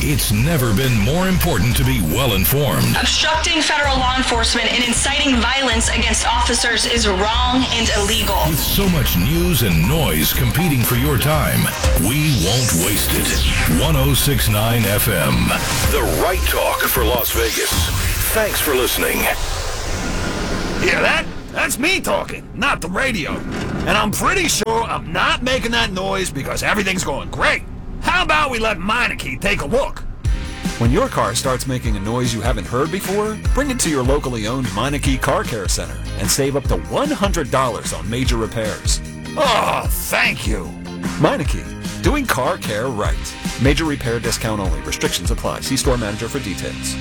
It's never been more important to be well-informed. Obstructing federal law enforcement and inciting violence against officers is wrong and illegal. With so much news and noise competing for your time, we won't waste it. 106.9 FM, the right talk for Las Vegas. Thanks for listening. Hear that? That's me talking, not the radio. And I'm pretty sure I'm not making that noise because everything's going great. How about we let Meineke take a look? When your car starts making a noise you haven't heard before, bring it to your locally owned Meineke Car Care Center and save up to $100 on major repairs. Oh, thank you. Meineke, doing car care right. Major repair discount only. Restrictions apply. See store manager for details.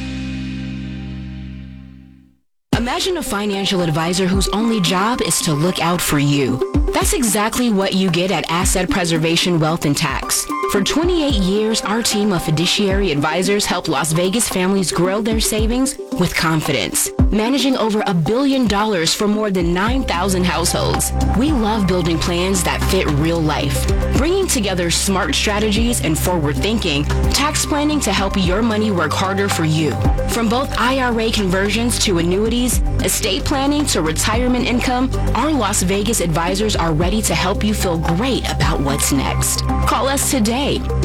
Imagine a financial advisor whose only job is to look out for you. That's exactly what you get at Asset Preservation Wealth and Tax. For 28 years, our team of fiduciary advisors help Las Vegas families grow their savings with confidence, managing over $1 billion for more than 9,000 households. We love building plans that fit real life, bringing together smart strategies and forward thinking, tax planning to help your money work harder for you. From both IRA conversions to annuities, estate planning to retirement income, our Las Vegas advisors are ready to help you feel great about what's next. Call us today,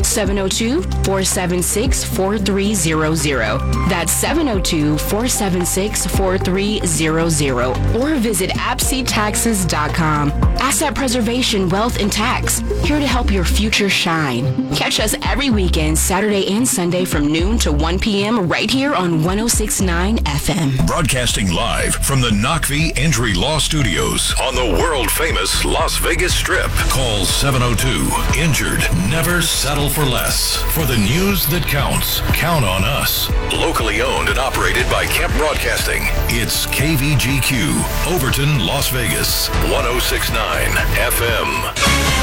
702-476-4300. That's 702-476-4300. Or visit AppSeaTaxes.com. Asset Preservation, Wealth, and Tax, here to help your future shine. Catch us every weekend, Saturday and Sunday from noon to 1 p.m. right here on 106.9 FM. Broadcasting live from the Knockvie Injury Law Studios on the world-famous Las Vegas Strip. Call 702-INJURED. Never settle for less. For the news that counts, count on us. Locally owned and operated by Kemp Broadcasting. It's KVGQ, Overton, Las Vegas, 106.9 FM.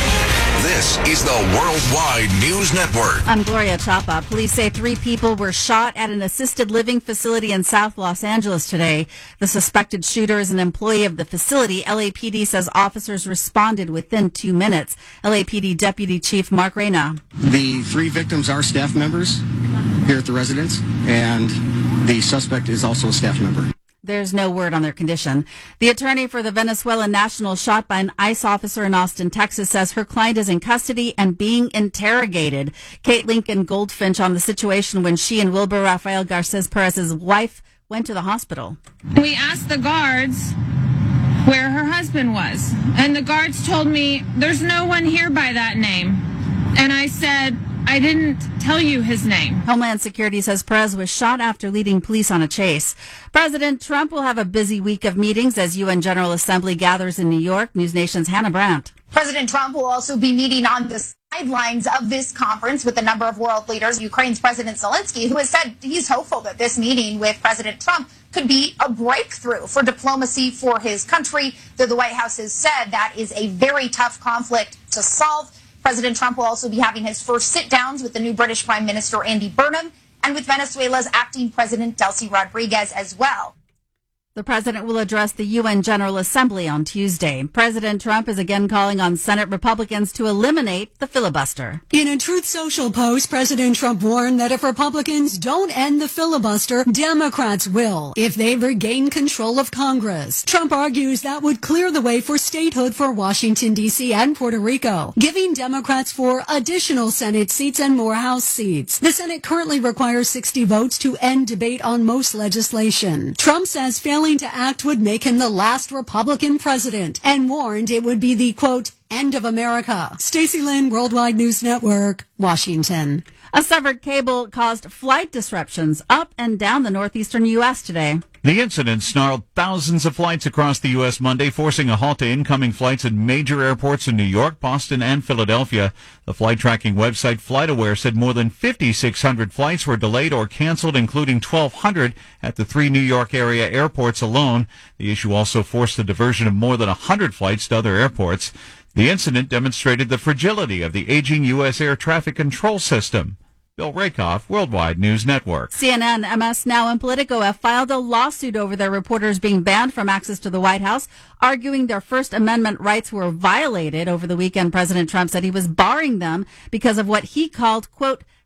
This is the Worldwide News Network. I'm Gloria Chapa. Police say 3 people were shot at an assisted living facility in South Los Angeles today. The suspected shooter is an employee of the facility. LAPD says officers responded within 2 minutes. LAPD Deputy Chief Mark Reyna. The 3 victims are staff members here at the residence, and the suspect is also a staff member. There's no word on their condition. The attorney for the Venezuelan national shot by an ICE officer in Austin, Texas, says her client is in custody and being interrogated. Kate Lincoln Goldfinch on the situation when she and Wilbur Rafael Garces Perez's wife went to the hospital. We asked the guards where her husband was, and the guards told me there's no one here by that name. And I said, I didn't tell you his name. Homeland Security says Perez was shot after leading police on a chase. President Trump will have a busy week of meetings as UN General Assembly gathers in New York. News Nation's Hannah Brandt. President Trump will also be meeting on the sidelines of this conference with a number of world leaders. Ukraine's President Zelensky, who has said he's hopeful that this meeting with President Trump could be a breakthrough for diplomacy for his country, though the White House has said that is a very tough conflict to solve. President Trump will also be having his first sit-downs with the new British Prime Minister Andy Burnham and with Venezuela's acting President Delcy Rodriguez as well. The president will address the UN General Assembly on Tuesday. President Trump is again calling on Senate Republicans to eliminate the filibuster. In a Truth Social post, President Trump warned that if Republicans don't end the filibuster, Democrats will, if they regain control of Congress. Trump argues that would clear the way for statehood for Washington, D.C. and Puerto Rico, giving Democrats 4 additional Senate seats and more House seats. The Senate currently requires 60 votes to end debate on most legislation. Trump says failing to act would make him the last Republican president and warned it would be the, quote, end of America. Stacey Lynn, Worldwide News Network, Washington. A severed cable caused flight disruptions up and down the northeastern U.S. today. The incident snarled thousands of flights across the U.S. Monday, forcing a halt to incoming flights at major airports in New York, Boston, and Philadelphia. The flight tracking website FlightAware said more than 5,600 flights were delayed or canceled, including 1,200 at the 3 New York area airports alone. The issue also forced the diversion of more than 100 flights to other airports. The incident demonstrated the fragility of the aging U.S. air traffic control system. Bill Rakoff, Worldwide News Network. CNN, MS Now, and Politico have filed a lawsuit over their reporters being banned from access to the White House, arguing their First Amendment rights were violated. Over the weekend, President Trump said he was barring them because of what he called, quote,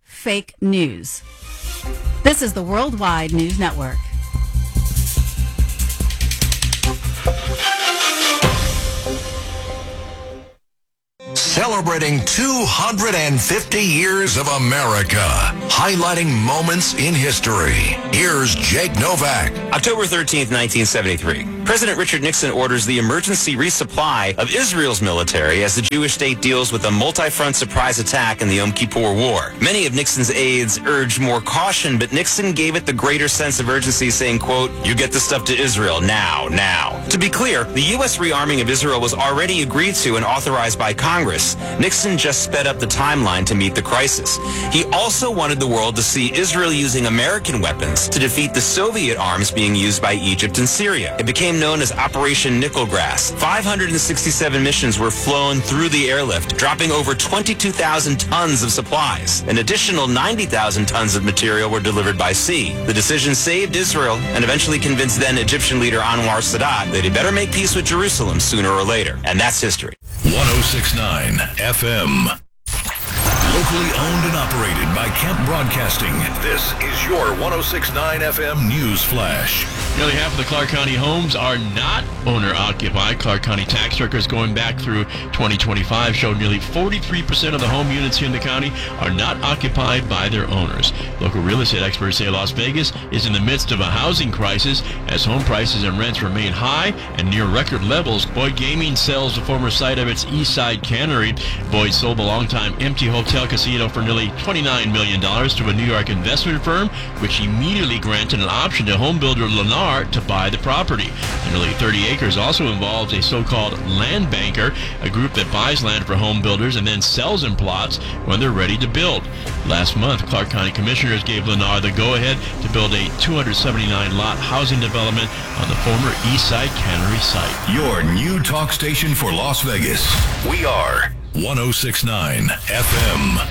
fake news. This is the Worldwide News Network. Celebrating 250 years of America, highlighting moments in history. Here's Jake Novak. October 13th, 1973. President Richard Nixon orders the emergency resupply of Israel's military as the Jewish state deals with a multi-front surprise attack in the Yom Kippur War. Many of Nixon's aides urged more caution, but Nixon gave it the greater sense of urgency, saying, quote, "You get the stuff to Israel now, now." To be clear, the U.S. rearming of Israel was already agreed to and authorized by Congress. Nixon just sped up the timeline to meet the crisis. He also wanted the world to see Israel using American weapons to defeat the Soviet arms being used by Egypt and Syria. It became known as Operation Nickelgrass. 567 missions were flown through the airlift, dropping over 22,000 tons of supplies. An additional 90,000 tons of material were delivered by sea. The decision saved Israel and eventually convinced then Egyptian leader Anwar Sadat that he better make peace with Jerusalem sooner or later. And that's history. 106.9 FM. Locally owned and operated by Kemp Broadcasting. This is your 106.9 FM News Flash. Nearly half of the Clark County homes are not owner-occupied. Clark County tax records going back through 2025 show nearly 43% of the home units here in the county are not occupied by their owners. Local real estate experts say Las Vegas is in the midst of a housing crisis as home prices and rents remain high and near record levels. Boyd Gaming sells the former site of its East Side Cannery. Boyd sold the longtime empty hotel casino for nearly $29 million to a New York investment firm, which immediately granted an option to home builder Lennar to buy the property. The nearly 30 acres also involves a so-called land banker, a group that buys land for home builders and then sells them plots when they're ready to build. Last month, Clark County commissioners gave Lennar the go-ahead to build a 279-lot housing development on the former East Side Cannery site. Your new talk station for Las Vegas. We are 106.9 FM.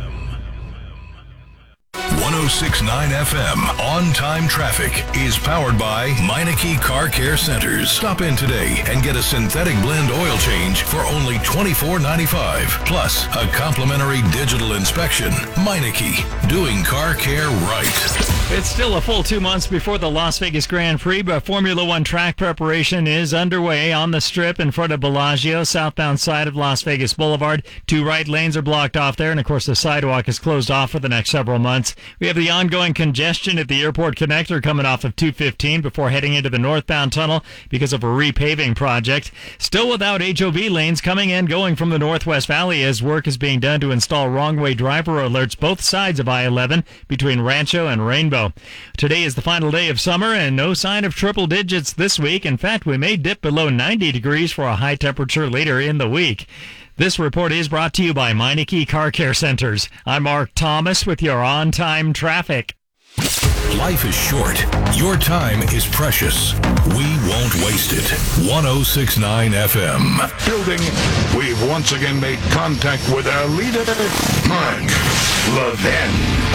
106.9 FM on-time traffic is powered by Meineke Car Care Centers. Stop in today and get a synthetic blend oil change for only $24.95. Plus, a complimentary digital inspection. Meineke, doing car care right. It's still a full 2 months before the Las Vegas Grand Prix, but Formula One track preparation is underway on the strip in front of Bellagio, southbound side of Las Vegas Boulevard. 2 right lanes are blocked off there, and of course the sidewalk is closed off for the next several months. We have the ongoing congestion at the airport connector coming off of 215 before heading into the northbound tunnel because of a repaving project. Still without HOV lanes coming and going from the Northwest Valley as work is being done to install wrong-way driver alerts both sides of I-11 between Rancho and Rainbow. Today is the final day of summer and no sign of triple digits this week. In fact, we may dip below 90 degrees for a high temperature later in the week. This report is brought to you by Meineke Car Care Centers. I'm Mark Thomas with your on-time traffic. Life is short. Your time is precious. We won't waste it. 106.9 FM. Building, we've once again made contact with our leader, Mark Levin.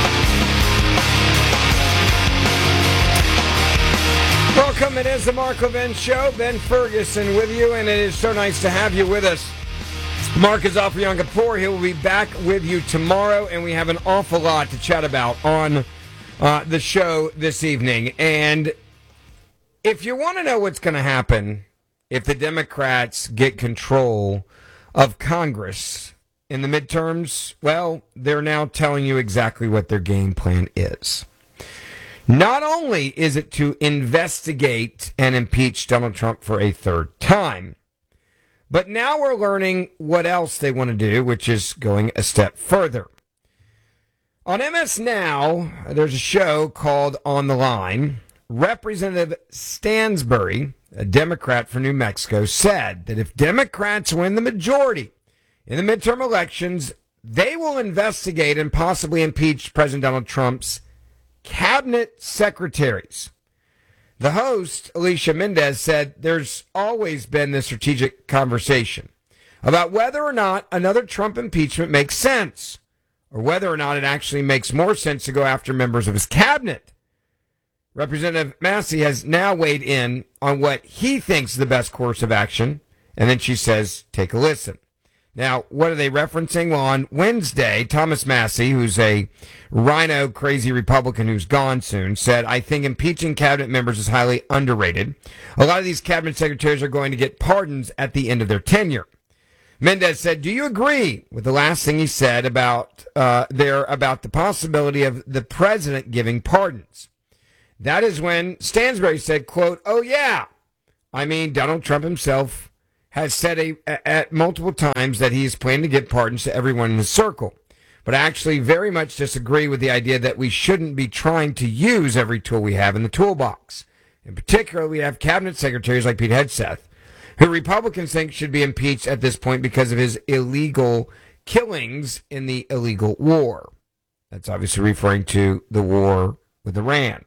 Welcome, it is the Mark Levin Show. Ben Ferguson with you, and it is so nice to have you with us. Mark is off for Yom Kippur. He will be back with you tomorrow, and we have an awful lot to chat about on the show this evening. And if you want to know what's going to happen if the Democrats get control of Congress in the midterms, well, they're now telling you exactly what their game plan is. Not only is it to investigate and impeach Donald Trump for a third time, but now we're learning what else they want to do, which is going a step further. On MS Now, there's a show called On the Line. Representative Stansbury, a Democrat for New Mexico, said that if Democrats win the majority in the midterm elections, they will investigate and possibly impeach President Donald Trump's cabinet secretaries. The host, Alicia Mendez, said there's always been this strategic conversation about whether or not another Trump impeachment makes sense, or whether or not it actually makes more sense to go after members of his cabinet. Representative Massey has now weighed in on what he thinks is the best course of action, and then she says, take a listen. Now, what are they referencing? Well, on Wednesday, Thomas Massie, who's a rhino crazy Republican who's gone soon, said, I think impeaching cabinet members is highly underrated. A lot of these cabinet secretaries are going to get pardons at the end of their tenure. Mendez said, do you agree with the last thing he said about the possibility of the president giving pardons? That is when Stansbury said, quote, oh, yeah. I mean, Donald Trump himself has said at multiple times that he is planning to give pardons to everyone in his circle. But I actually very much disagree with the idea that we shouldn't be trying to use every tool we have in the toolbox. In particular, we have cabinet secretaries like Pete Hegseth, who Republicans think should be impeached at this point because of his illegal killings in the illegal war. That's obviously referring to the war with Iran.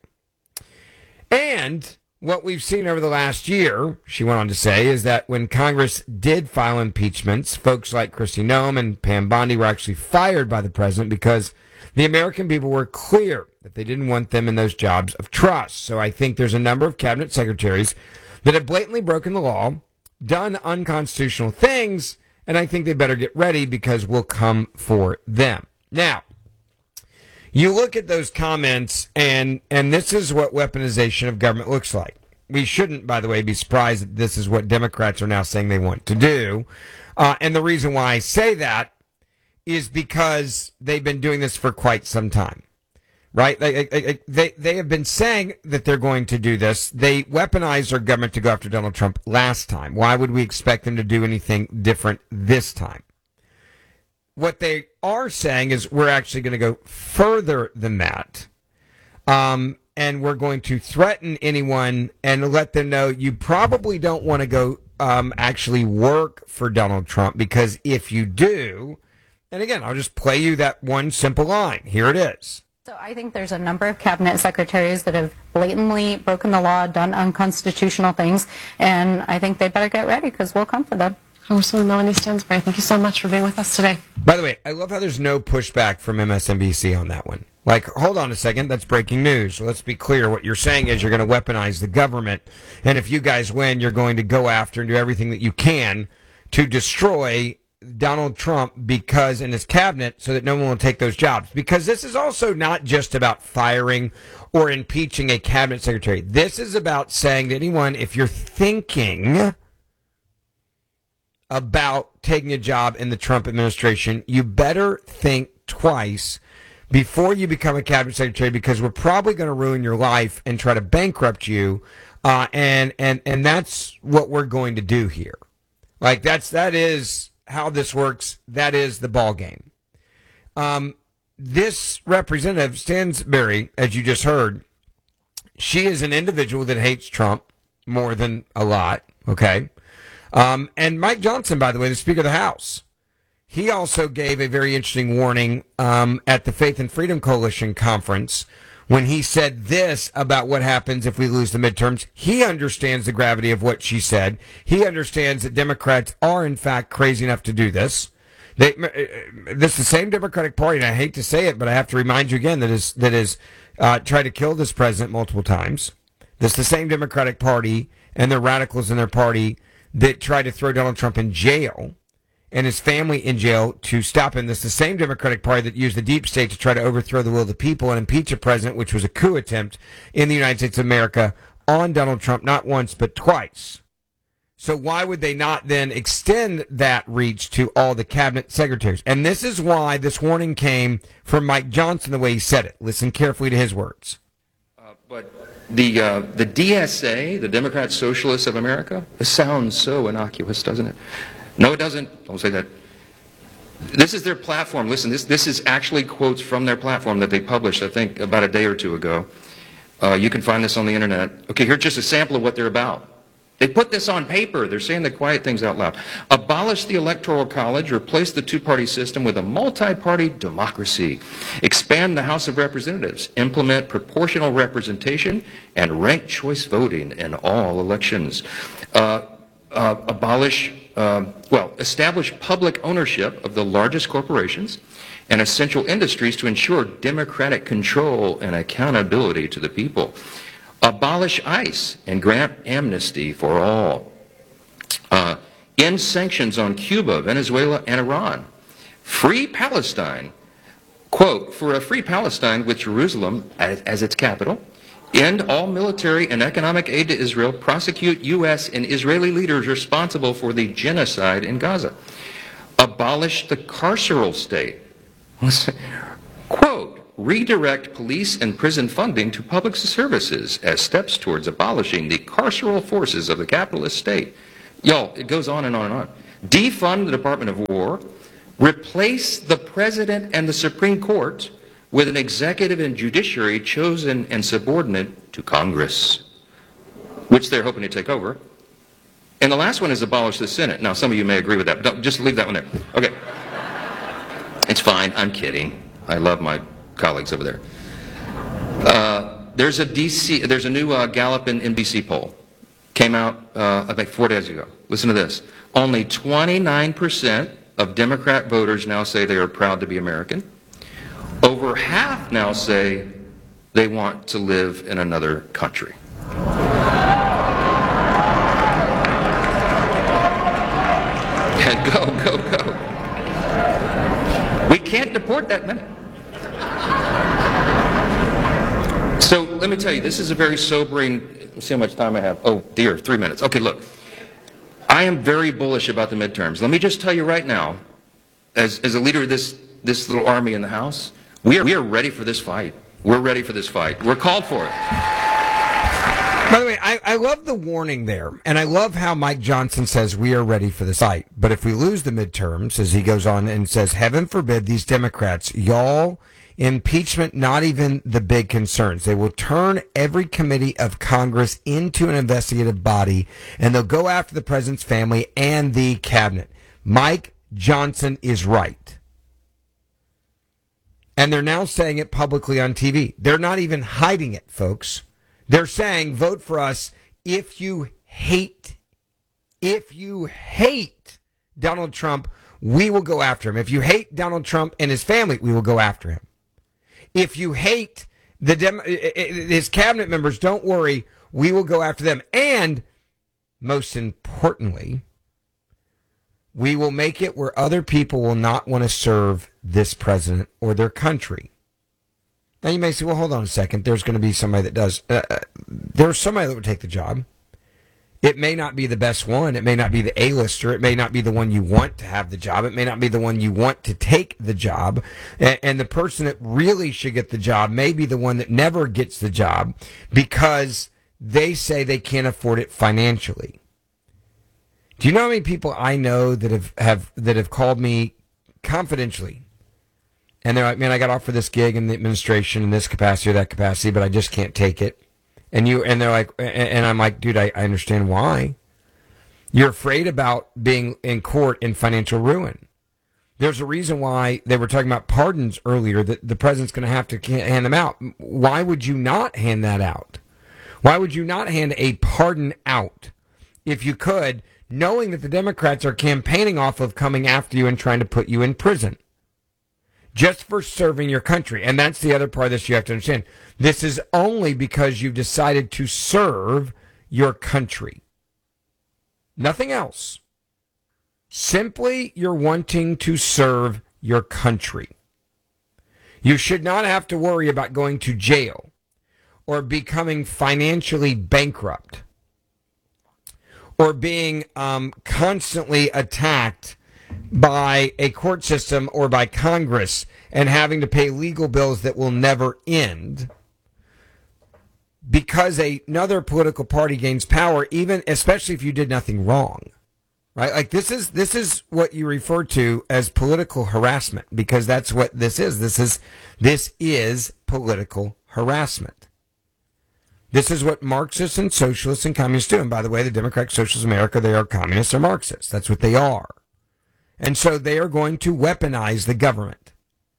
And what we've seen over the last year, she went on to say, is that when Congress did file impeachments, folks like Kristi Noem and Pam Bondi were actually fired by the president because the American people were clear that they didn't want them in those jobs of trust. So I think there's a number of cabinet secretaries that have blatantly broken the law, done unconstitutional things, and I think they better get ready because we'll come for them. Now, you look at those comments, and this is what weaponization of government looks like. We shouldn't, by the way, be surprised that this is what Democrats are now saying they want to do. And the reason why I say that is because they've been doing this for quite some time, right? They have been saying that they're going to do this. They weaponized our government to go after Donald Trump last time. Why would we expect them to do anything different this time? What they are saying is we're actually going to go further than that. And we're going to threaten anyone and let them know you probably don't want to go actually work for Donald Trump, because if you do, and again, I'll just play you that one simple line. Here it is. So I think there's a number of cabinet secretaries that have blatantly broken the law, done unconstitutional things, and I think they better get ready because we'll come for them. Congresswoman Melanie Stansbury, thank you so much for being with us today. By the way, I love how there's no pushback from MSNBC on that one. Like, hold on a second, that's breaking news. Let's be clear. What you're saying is you're going to weaponize the government, and if you guys win, you're going to go after and do everything that you can to destroy Donald Trump because in his cabinet so that no one will take those jobs. Because this is also not just about firing or impeaching a cabinet secretary. This is about saying to anyone, if you're thinking about taking a job in the Trump administration, you better think twice before you become a cabinet secretary, because we're probably going to ruin your life and try to bankrupt you. And that's what we're going to do here. Like that is how this works. That is the ball game. This representative Stansbury, as you just heard, she is an individual that hates Trump more than a lot. Okay. And Mike Johnson, by the way, the Speaker of the House, he also gave a very interesting warning at the Faith and Freedom Coalition conference when he said this about what happens if we lose the midterms. He understands the gravity of what she said. He understands that Democrats are, in fact, crazy enough to do this. This is the same Democratic Party, and I hate to say it, but I have to remind you again that is tried to kill this president multiple times. This is the same Democratic Party and the radicals in their party that tried to throw Donald Trump in jail and his family in jail to stop him. This is the same Democratic Party that used the deep state to try to overthrow the will of the people and impeach a president, which was a coup attempt in the United States of America on Donald Trump, not once, but twice. So why would they not then extend that reach to all the cabinet secretaries? And this is why this warning came from Mike Johnson, the way he said it. Listen carefully to his words. But the DSA, the Democrat Socialists of America, it sounds so innocuous, doesn't it? No, it doesn't. Don't say that. This is their platform. Listen, this is actually quotes from their platform that they published, I think, about a day or two ago. You can find this on the internet. Okay, here's just a sample of what they're about. They put this on paper. They're saying the quiet things out loud. Abolish the Electoral College, replace the two-party system with a multi-party democracy. Expand the House of Representatives. Implement proportional representation and ranked choice voting in all elections. Establish public ownership of the largest corporations and essential industries to ensure democratic control and accountability to the people. Abolish ICE and grant amnesty for all. end sanctions on Cuba, Venezuela, and Iran, free Palestine, quote, for a free Palestine with Jerusalem as its capital, end all military and economic aid to Israel, prosecute U.S. and Israeli leaders responsible for the genocide in Gaza, abolish the carceral state, quote, redirect police and prison funding to public services as steps towards abolishing the carceral forces of the capitalist state. Y'all, it goes on and on and on. Defund the Department of War, replace the President and the Supreme Court with an executive and judiciary chosen and subordinate to Congress, which they're hoping to take over. And the last one is abolish the Senate. Now, some of you may agree with that, but just leave that one there. Okay. It's fine. I'm kidding. I love my colleagues over there. There's a new Gallup and NBC poll. Came out, I think, 4 days ago. Listen to this. Only 29% of Democrat voters now say they are proud to be American. Over half now say they want to live in another country. Yeah, go. We can't deport that many. So let me tell you, this is a very sobering. Let's see how much time I have. Oh dear, 3 minutes. Okay, look. I am very bullish about the midterms. Let me just tell you right now, as a leader of this little army in the House, we are ready for this fight. We're ready for this fight. We're called for it. By the way, I love the warning there, and I love how Mike Johnson says we are ready for this fight. But if we lose the midterms, as he goes on and says, heaven forbid these Democrats, y'all, impeachment, not even the big concerns. They will turn every committee of Congress into an investigative body, and they'll go after the president's family and the cabinet. Mike Johnson is right. And they're now saying it publicly on TV. They're not even hiding it, folks. They're saying, vote for us if you hate Donald Trump, we will go after him. If you hate Donald Trump and his family, we will go after him. If you hate his cabinet members, don't worry, we will go after them. And most importantly, we will make it where other people will not want to serve this president or their country. Now you may say, well, hold on a second. There's going to be somebody that does. There's somebody that would take the job. It may not be the best one. It may not be the A-lister. It may not be the one you want to have the job. It may not be the one you want to take the job. And the person that really should get the job may be the one that never gets the job because they say they can't afford it financially. Do you know how many people I know that have called me confidentially? And they're like, man, I got offered this gig in the administration in this capacity or that capacity, but I just can't take it. And they're like, and I'm like, dude, I understand why. You're afraid about being in court in financial ruin. There's a reason why they were talking about pardons earlier, that the president's going to have to hand them out. Why would you not hand that out? Why would you not hand a pardon out if you could, knowing that the Democrats are campaigning off of coming after you and trying to put you in prison just for serving your country? And that's the other part of this you have to understand. This is only because you've decided to serve your country. Nothing else. Simply you're wanting to serve your country. You should not have to worry about going to jail or becoming financially bankrupt or being constantly attacked by a court system or by Congress and having to pay legal bills that will never end because another political party gains power, even especially if you did nothing wrong. Right? Like this is what you refer to as political harassment, because that's what this is. This is political harassment. This is what Marxists and socialists and communists do. And by the way, the Democratic Socialists of America, they are communists or Marxists. That's what they are. And so they are going to weaponize the government.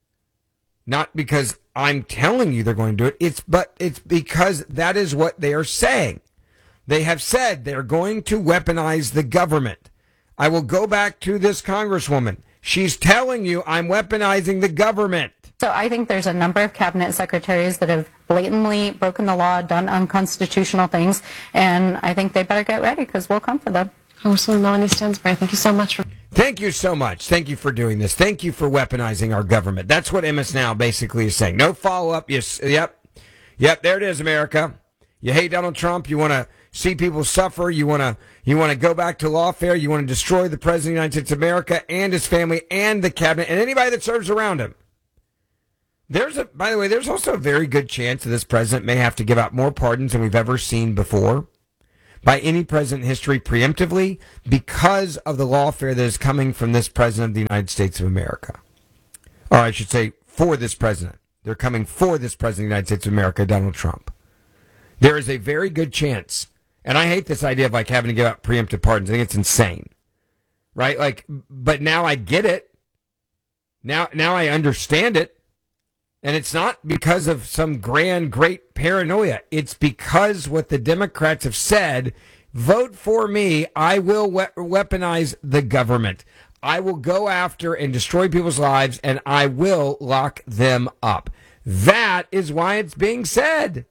Not because I'm telling you they're going to do it, it's because that is what they are saying. They have said they're going to weaponize the government. I will go back to this congresswoman. She's telling you I'm weaponizing the government. So I think there's a number of cabinet secretaries that have blatantly broken the law, done unconstitutional things, and I think they better get ready because we'll come for them. Congresswoman Melanie Stansbury, thank you so much for... Thank you so much. Thank you for doing this. Thank you for weaponizing our government. That's what MS Now basically is saying. No follow-up. Yep, there it is, America. You hate Donald Trump. You want to see people suffer. You want to go back to lawfare. You want to destroy the President of the United States of America and his family and the cabinet and anybody that serves around him. By the way, there's also a very good chance that this president may have to give out more pardons than we've ever seen before by any president in history preemptively because of the lawfare that is coming from this president of the United States of America. Or I should say, for this president. They're coming for this president of the United States of America, Donald Trump. There is a very good chance, and I hate this idea of like having to give out preemptive pardons. I think it's insane. Right? Like, but now I get it. Now I understand it. And it's not because of some grand, great paranoia. It's because what the Democrats have said, vote for me, I will weaponize the government. I will go after and destroy people's lives, and I will lock them up. That is why it's being said.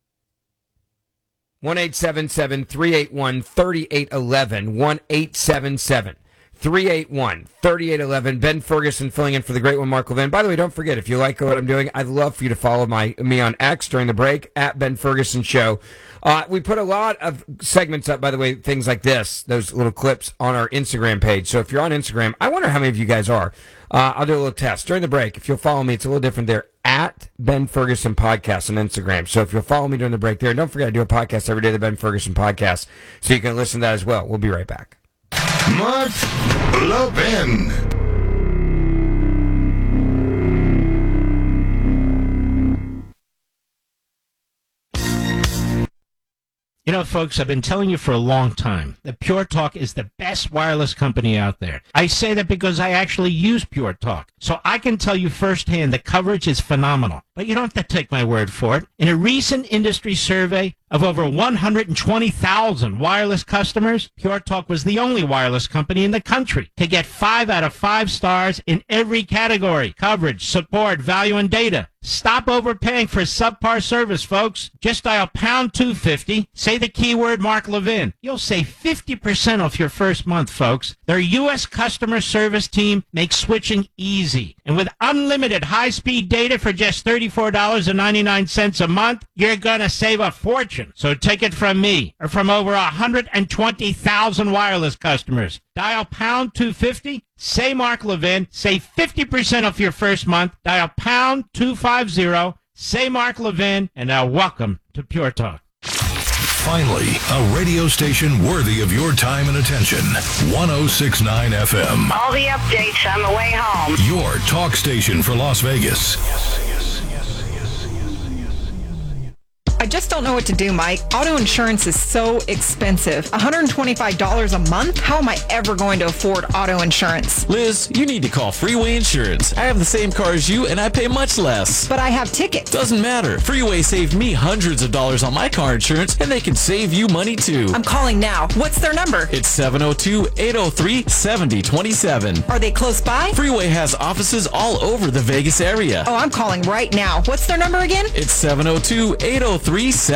1-877-381-3811. 1-877-381-3811. Ben Ferguson filling in for the great one, Mark Levin. By the way, don't forget, if you like what I'm doing, I'd love for you to follow me on X during the break, at Ben Ferguson Show. We put a lot of segments up, by the way, things like this, those little clips on our Instagram page. So if you're on Instagram, I wonder how many of you guys are. I'll do a little test during the break. If you'll follow me, it's a little different there, at Ben Ferguson Podcast on Instagram. So if you'll follow me during the break there, don't forget I do a podcast every day, the Ben Ferguson Podcast, so you can listen to that as well. We'll be right back. Mark Levin. You know, folks, I've been telling you for a long time that Pure Talk is the best wireless company out there. I say that because I actually use Pure Talk, so I can tell you firsthand the coverage is phenomenal. But you don't have to take my word for it. In a recent industry survey of over 120,000 wireless customers, Pure Talk was the only wireless company in the country to get 5 out of 5 stars in every category: coverage, support, value, and data. Stop overpaying for subpar service, folks. Just dial pound 250, say the keyword Mark Levin. You'll save 50% off your first month, folks. Their U.S. customer service team makes switching easy. And with unlimited high-speed data for just $34.99 a month, you're going to save a fortune. So take it from me, or from over 120,000 wireless customers. Dial pound 250, say Mark Levin, save 50% off your first month. Dial pound 250, say Mark Levin, and now welcome to Pure Talk. Finally, a radio station worthy of your time and attention. 106.9 FM. All the updates on the way home. Your talk station for Las Vegas. I just don't know what to do, Mike. Auto insurance is so expensive. $125 a month? How am I ever going to afford auto insurance? Liz, you need to call Freeway Insurance. I have the same car as you, and I pay much less. But I have tickets. Doesn't matter. Freeway saved me hundreds of dollars on my car insurance, and they can save you money, too. I'm calling now. What's their number? It's 702-803-7027. Are they close by? Freeway has offices all over the Vegas area. Oh, I'm calling right now. What's their number again? It's 702-803-7027.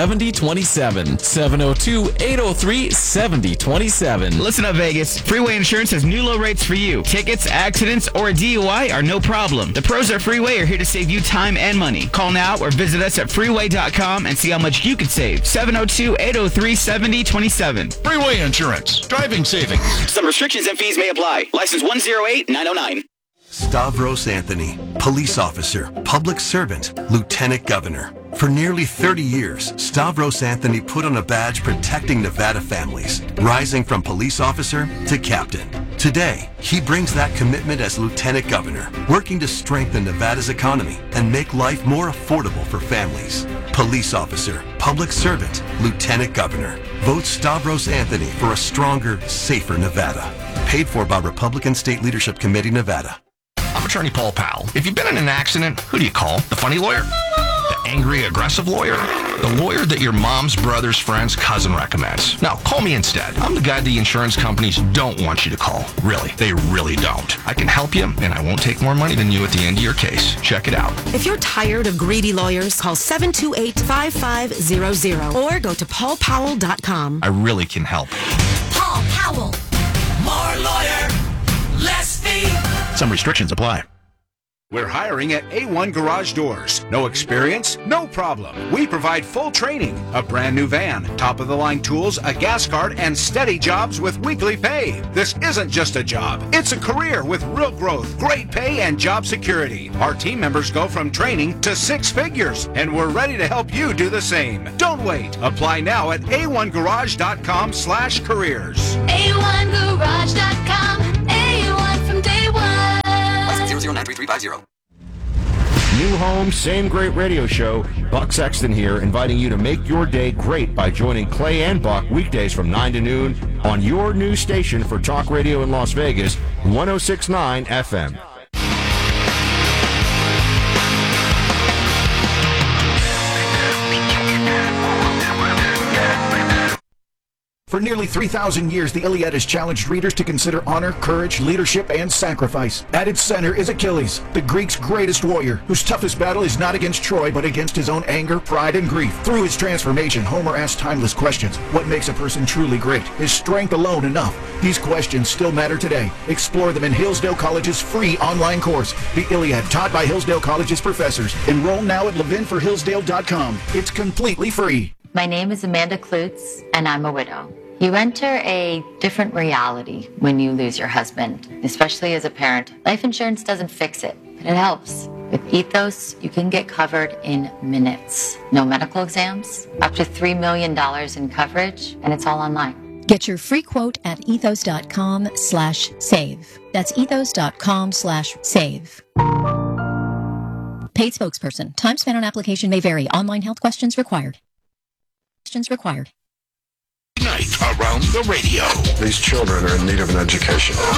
702-803-7027. Listen up, Vegas. Freeway Insurance has new low rates for you. Tickets, accidents, or a DUI are no problem. The pros at Freeway are here to save you time and money. Call now or visit us at freeway.com and see how much you could save. 702-803-7027. Freeway Insurance. Driving savings. Some restrictions and fees may apply. License 108909. Stavros Anthony, police officer, public servant, lieutenant governor. For nearly 30 years, Stavros Anthony put on a badge protecting Nevada families, rising from police officer to captain. Today, he brings that commitment as lieutenant governor, working to strengthen Nevada's economy and make life more affordable for families. Police officer, public servant, lieutenant governor. Vote Stavros Anthony for a stronger, safer Nevada. Paid for by Republican State Leadership Committee, Nevada. I'm attorney Paul Powell. If you've been in an accident, who do you call? The funny lawyer? The angry, aggressive lawyer? The lawyer that your mom's brother's friend's cousin recommends. Now, call me instead. I'm the guy the insurance companies don't want you to call. Really, they really don't. I can help you, and I won't take more money than you at the end of your case. Check it out. If you're tired of greedy lawyers, call 728-5500 or go to paulpowell.com. I really can help. Paul Powell. Some restrictions apply. We're hiring at A1 Garage Doors. No experience? No problem. We provide full training, a brand new van, top-of-the-line tools, a gas card, and steady jobs with weekly pay. This isn't just a job. It's a career with real growth, great pay, and job security. Our team members go from training to 6 figures, and we're ready to help you do the same. Don't wait. Apply now at a1garage.com/careers. A1garage.com. A1 from day one. 93350. New home, same great radio show. Buck Sexton here, inviting you to make your day great by joining Clay and Buck weekdays from 9 to noon on your new station for talk radio in Las Vegas, 106.9 FM. For nearly 3,000 years, the Iliad has challenged readers to consider honor, courage, leadership, and sacrifice. At its center is Achilles, the Greeks' greatest warrior, whose toughest battle is not against Troy, but against his own anger, pride, and grief. Through his transformation, Homer asks timeless questions. What makes a person truly great? Is strength alone enough? These questions still matter today. Explore them in Hillsdale College's free online course, The Iliad, taught by Hillsdale College's professors. Enroll now at levinforhillsdale.com. It's completely free. My name is Amanda Klutz, and I'm a widow. You enter a different reality when you lose your husband, especially as a parent. Life insurance doesn't fix it, but it helps. With Ethos, you can get covered in minutes. No medical exams, up to $3 million in coverage, and it's all online. Get your free quote at ethos.com/save. That's ethos.com/save. Paid spokesperson. Time spent on application may vary. Online health questions required. Night around the radio. These children are in need of an education.